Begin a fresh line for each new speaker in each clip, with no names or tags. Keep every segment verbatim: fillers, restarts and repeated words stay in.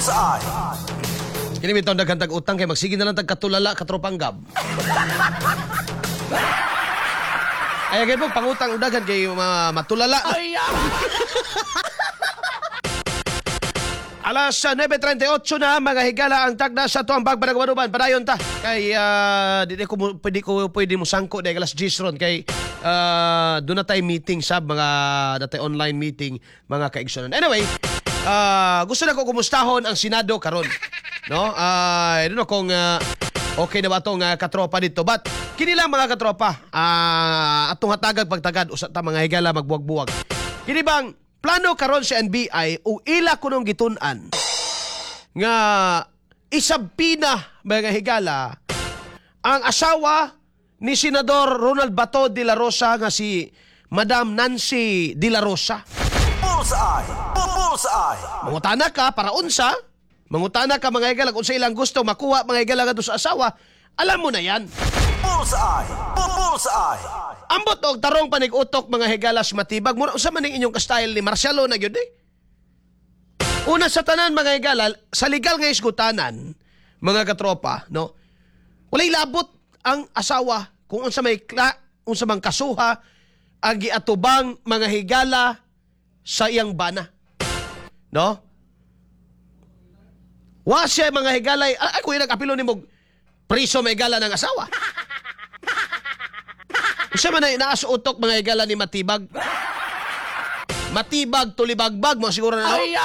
Bullseye.
Kini bitaw daghang tag-utang kay magsige na lang tagkatulala katropang gab. Ay agad mo pangutang udagan kay uh, matulala.
Ay,
Alas nine thirty-eight na mga higala ang tagna sa tuang bagbaragwaruban. Padayon ta. Kay uh, di ko pwede ko pwede mo sangko dahil alas ten ron kay uh, doon na tayo meeting sa mga datay online meeting mga kaigsunan. Anyway, uh, gusto na ko kumustahon ang Senado karon. No? Uh, I don't know kung uh, okay na ba itong uh, katropa dito. But kini lang mga katropa, uh, atong hatagag pagtagad usa ta mga higala magbuwag-buwag. Kini bang plano karon sa N B I o ila kunong gitun-an nga isabpina mga higala ang asawa ni Senador Ronald Bato de la Rosa nga si Madam Nancy de la Rosa.
Bullseye. Bullseye.
Mangutana ka para unsa? Mangutana ka mga higala kung sa ilang gusto makuha mga higala nga sa asawa. Alam mo na yan.
Bullseye. Bullseye.
Ambot og tarong panig-utok mga higalas matibag. Mura usa man ning inyong ka-style ni Marcelo na gyud eh. Una sa tanan mga higala, sa legal nga isgutanan, mga katropa, no? Walay labot ang asawa kung unsa may kla, unsa mang kasuha ang giatubang mga higala sa iyang bana. No? Wa siya mga higalay, ay ko nag-apilo nimo priso may higala ng asawa. Siya man ay naasutok mga higala ni Matibag. Matibag, tulibagbag mo siguro na.
Ay,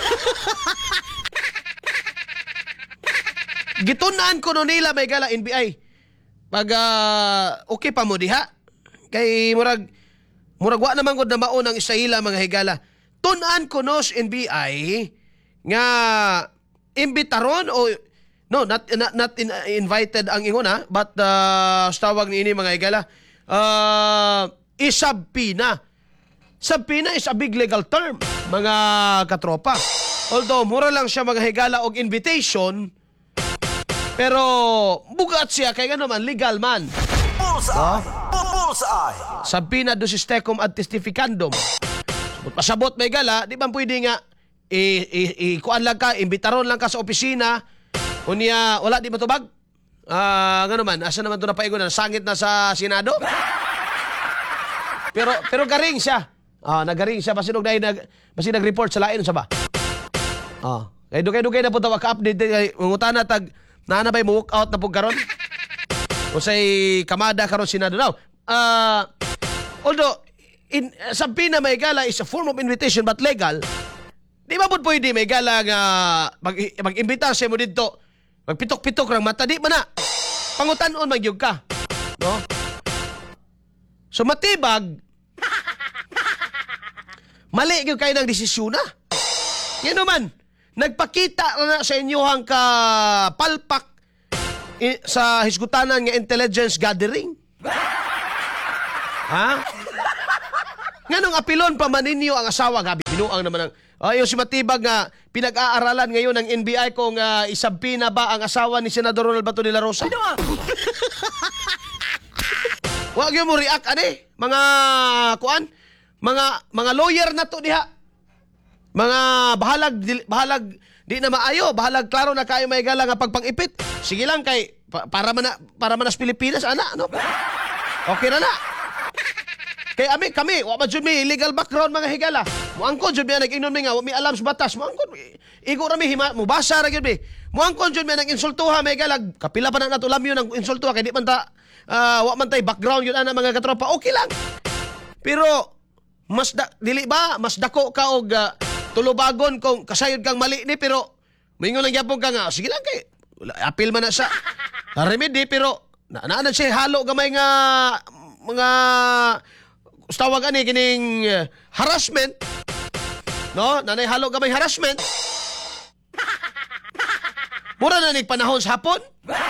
Gitunaan ko no nila may higala N B I. Pag uh, okay pa mo diha. Kay murag murag wa naman gud na maon ang isahila mga higala. Tunan ko no sa N B I nga imbitaron o no not not, not in, uh, invited ang ingona but uh, tawag ni ini mga higala. Uh, isabpina. Sabpina is a big legal term, mga katropa. Although, mura lang siya mga higala og invitation, pero bugat siya, kaya nga naman, legal man.
Bullseye. Bullseye.
Sabpina do sistecum ad testificandum. Pasabot may gala, di ba pwede nga, i-kuan lang ka, imbitaron lang ka sa opisina, unya, wala di ba tubag? Ah, uh, nga naman, asa naman ito na paigo na, sangit na sa Senado? Pero, pero garing siya. Ah, nagaring siya, basi nag, nag, basi nag-report sa lain, sa ba? Ah, kaya dugay-dugay na po tawa ka-update, kay mungutana tag, naana ba'y walk out na po karon? O say, kamada karon Senado. Now, ah, uh, although, in, sabi na may gala is a form of invitation but legal, di ba po pwede may gala nga mag, mag-imbitar siya mo dito, magpitok-pitok lang mata, di ba na? Pangutanon magyug ka. No? So matibag, mali yung kayo ng desisyon na. Yan naman, nagpakita na sa inyohang ka palpak i- sa hisgutanan nga intelligence gathering. Ha? Nga nung apilon pa maninyo ang asawa, gabi, binuang naman ang ayo si Matibag nga pinag-aaralan ngayon ng N B I kung uh, isabpina ba ang asawa ni Senador Ronald Bato de la Rosa. Wag yung mo react ane, mga kuan, mga mga lawyer na to diha. Mga bahalag di, bahalag di na maayo, bahalag klaro na kayo may gala nga pagpangipit. Sige lang kay pa, para man na, para man nas Pilipinas ana, ano? Okay na na. Kay ami kami, wa man jud mi illegal background mga higala. Muangkon jud mi nag-ingnon mi nga wa mi alam sa batas. Muangkon igo ra mi hima, mubasa ra gyud mi. Muangkon jud mi nag-insultuha may galag. Kapila pa na nato lamyo nang insultuha kay di man ta uh, wa man tay background yun ana mga katropa. Okay lang. Pero mas da, dili ba mas dako ka og uh, tulubagon kung kasayod kang mali ni pero mingon lang gyapon ka nga sige lang kay apil man na sa remedy pero na na siya halo gamay nga mga tawag ani kining uh, harassment, no? Nanay halo gamay harassment. Mura na ning panahon sa hapon.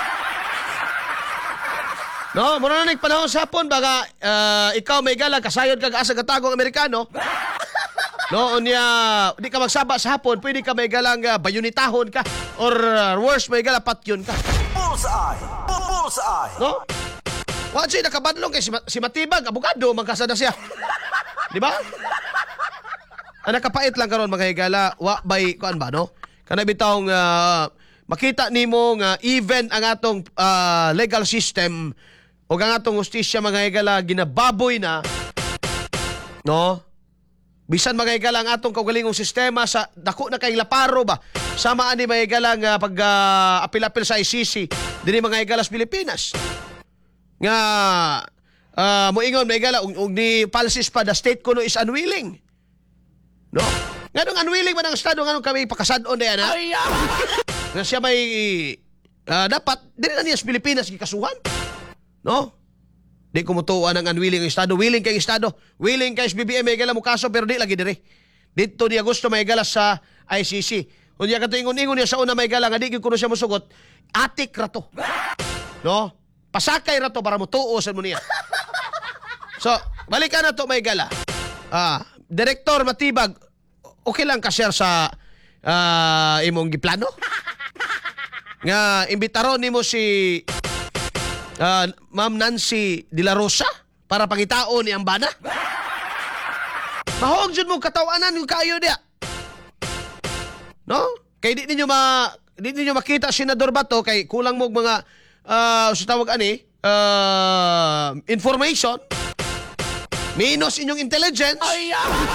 No, mura na ning panahon sa hapon baga uh, ikaw may gala kasayod kag asa katagong Amerikano. No, unya di ka magsaba sa hapon, pwede ka may galang uh, bayunitahon ka or uh, worse may gala patyon ka.
Bullseye. Bullseye.
No? Wa siya nakabadlong kay si, si Matibag, abogado, magkasada siya. Di ba? Ang nakapait lang karon mga higala, wa bay kuan ba no? Kana bitawng uh, makita nimo nga even ang atong uh, legal system o ang atong hustisya mga higala ginababoy na, no? Bisan mga higala ang atong kaugalingong sistema sa dako na kay laparo ba? Sama ani mga higala nga pag uh, apil-apil sa I C C dinhi mga higala sa Pilipinas. Nga uh, moingon mga higala ug, ug ni policies pa the state kuno is unwilling. No? Nganong unwilling man ang estado nganong kami pakasad-on diyan ha? Nga siya may uh, dapat dili na niya sa Pilipinas gikasuhan. No? Di kumutuan ang unwilling ang estado, willing kay estado, willing kay S B B M may gala mo kaso pero di lagi dire. Dito niya gusto may gala sa I C C. Unya kadto ingon-ingon niya sa una may gala nga di gyud kuno siya mosugot. Atik rato. No? Pasakay rato para mo tuo sa mo niya. So, balikan na to may gala. Ah, Direktor Matibag, okay lang ka share sa uh, imong giplano? Nga imbitaron nimo si uh, Ma'am Nancy De La Rosa para pangitaon ni Ambana? Mahog jud mo katawanan yung kayo dia. No? Kay di ninyo ma di ninyo makita senador Bato kay kulang mo mga uh, sa tawag ani uh, information. Minus inyong intelligence. Ay,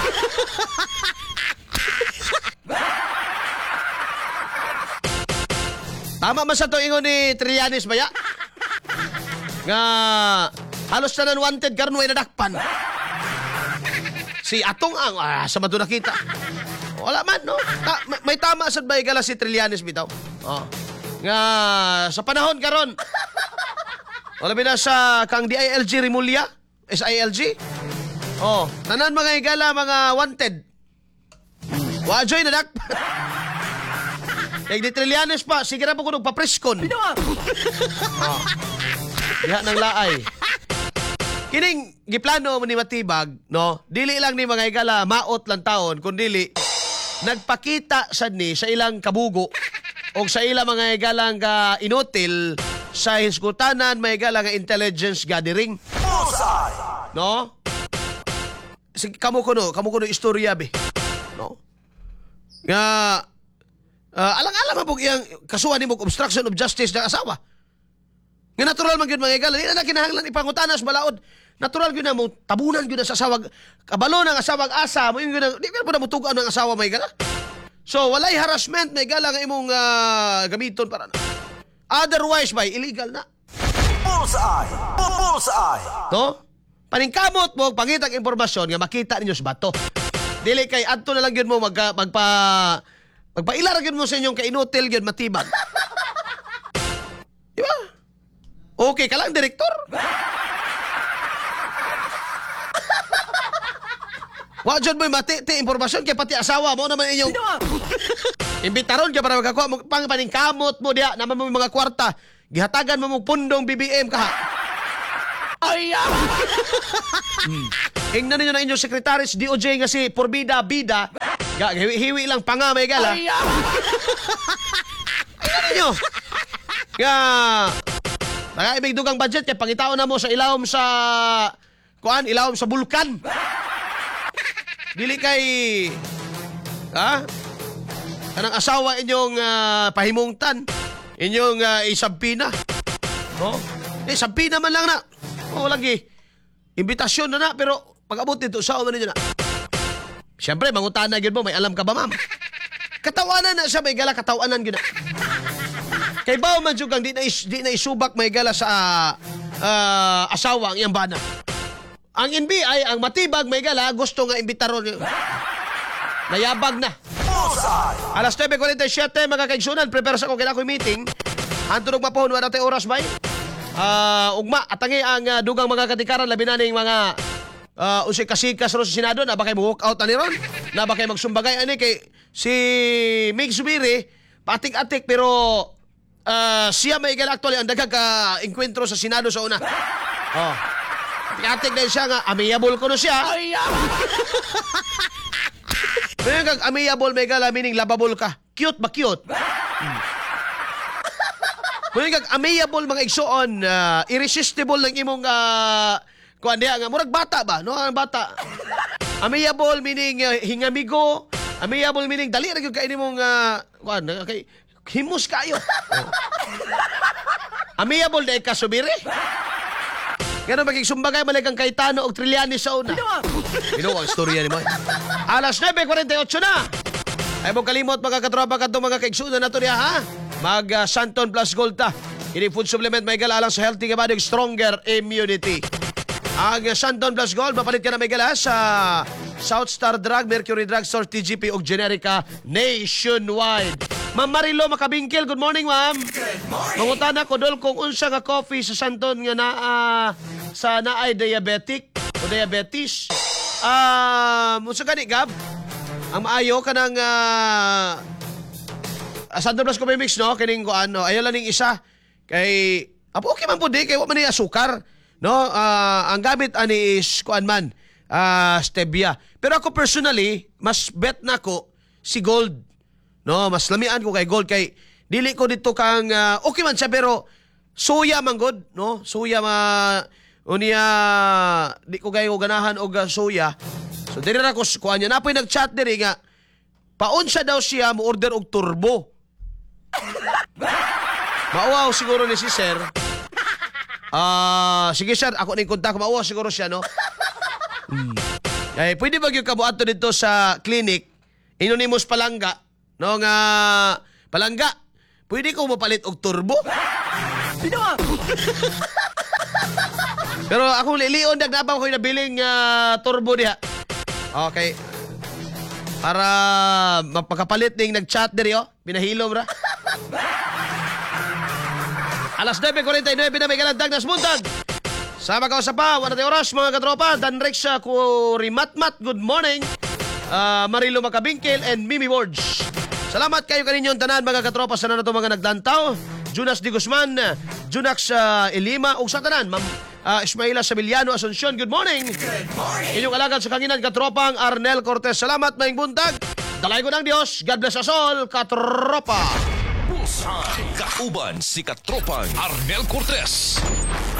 tama man sa to ingon ni Trillanes baya? Nga halos na wanted karon way nadakpan. Si Atong ang ah, sa maduna kita. Wala man no. Ta, may, may tama sad bay gala si Trillanes bitaw. Oh. Nga sa panahon karon. Wala bina sa kang D I L G Rimulya, S I L G. Oh, tanan mga igala mga wanted. Wa joy na dak. Kay di Trillanes pa, sige ra po kuno papreskon. Oh. Diha nang laay. Kining giplano mo ni Matibag, no? Dili lang ni mga igala maot lang taon, kun dili nagpakita sad ni sa ilang kabugo o sa ilang mga igalang ka inutil sa hiskutanan mga igalang intelligence gathering.
Bullseye!
No? Sige, kamo kuno, kamo kuno istorya be. No? Nga uh, alang-alang mabog iyang kasuhan ni mo obstruction of justice ng asawa. Nga natural man gyud mga igala, di na kinahanglan ipangutanas balaod. Natural gyud na mo tabunan gyud sa asawa, kabalo ng asawa asa, mo gyud na di pa mo tugan ng asawa mga igala. So walay harassment mga igala nga imong uh, gamiton para na. Otherwise by illegal na.
Bullseye! Bullseye!
To? Paningkamot mo pangitag impormasyon nga makita ninyo sa bato. Dili kay adto na lang gyud mo mag magpa magpailar gyud mo sa inyong kainutil gyud Matibag. Di ba? Okay ka lang, direktor. Wa jud mo mati ti impormasyon kay pati asawa mo naman inyong imbitaron ka para magkakuha mo pang paningkamot mo diha naman mo mga kwarta. Gihatagan mo mo pundong B B M ka. Ay! hmm. Ingnan ninyo na inyong sekretaris D O J nga si Porbida Bida. Hiwi-hiwi lang panga may gala. Ay! Ingnan ninyo. Nga Mga ibig dugang budget kay pangitaon na mo sa ilawom sa kuan, ilawom sa bulkan. Dili kay ha? Kanang asawa inyong uh, pahimungtan, inyong uh, isampina. Oh, eh sampina man lang na. Oh, lagi. Imbitasyon na na pero pag-abot dito sa man niyo na. Siyempre, mangutana gyud mo, may alam ka ba, ma'am? Katawanan na siya, may gala katawanan gyud na. Kay bao man jud kang di na, is, di na isubak may gala sa uh, asawa ang iyang bana. Ang N B I, ang Matibag may gala, gusto nga imbitaron. Nayabag na. Alas nueve cuarenta y siete, mga kaigsunan, prepare sa kong kinakoy meeting. Antunog mapahon, wala tayo oras ba? Uh, ugma, atangi ang uh, dugang mga katikaran, labi na ng mga uh, usik kasikas ro sa Senado, na ba kayo walk out ani ron? Na ba kayo magsumbagay ani kay si Mig Zubiri, patik-atik pero uh, siya may gala actually ang daghang ka-enkwentro sa Senado sa una. Oh. Patik-atik dahil siya nga, amiable ko no siya. May kag amiable may gala, meaning labable ka. Cute ba cute? Hmm. May kag amiable mga igsoon, uh, irresistible ng imong uh, kuan diha nga murag bata ba, no? Ang bata. Amiable meaning uh, hingamigo, amiable meaning dali ra gyud kay nimong uh, kuan kay himos kayo. Oh. Amiable na ikasubiri. Ganun maging sumbagay malikang Cayetano og Trillanes sa una. Ginawa ang istorya ni mo. Alas nine forty-eight na. Ay mo kalimot mga katropa kadtong mga kaigsunan nato niya ha. Mag uh, Santon Plus Gold ta. Ini food supplement may gala alang sa healthy nga body stronger immunity. Ang uh, Santon Plus Gold mapalit ka na may gala sa South Star Drug, Mercury Drug Store, T G P ug Generica nationwide. Ma'am Marilo Makabingkil, good morning ma'am. Good morning. Mangutana ko dol kung unsa nga coffee sa Santon nga naa sa naay diabetic o diabetes. Ah, uh, unsa gani gab? Ang maayo kanang uh, Santon Plus Coffee Mix no kining ko ano, ayo lang ning isa kay apo okay man pud kay wa man ni asukar no. Uh, ang gamit ani is kuan man uh, stevia. Pero ako personally mas bet nako si Gold. No, mas lamian ko kay Gold kay dili ko dito kang uh, okay man siya pero suya man god, no? Suya ma unya di ko gayo ganahan og uh, suya. So diri ra ko kuan niya napoy nag-chat diri nga paunsa daw siya mo order og turbo. Mauwaw siguro ni si Sir. Ah, uh, sige sir, ako ning kontak mauwaw siguro siya no. Hmm. Ay pwede ba gyud kamo adto dito sa clinic Anonymous Palangga. No nga palangga, pwede ko mapalit og turbo? Binawa! Pero ako lilion, nagnabang ko yung nabiling uh, turbo diha. Okay. Para mapakapalit ning nag-chat diri oh. Pinahilom ra. Alas nine forty-nine na may galandag na smuntag. Sama ka sa pa, wala tayo oras mga katropa. Dan Rexa ko Rimatmat, good morning. Uh, Marilo Makabingkil and Mimi Words. Salamat kayo kaninyong tanan mga katropa sa nato mga naglantaw. Jonas Di Guzman, Junax uh, Ilima, ug sa tanan, Ma'am uh, Ismaila Sabiliano Asuncion, good morning. Good morning. Inyong alagad sa kanginan katropang Arnel Cortez. Salamat maing buntag. Dalay ko ng Dios. God bless us all, katropa.
Bullseye. Kauban si katropang Arnel Cortez.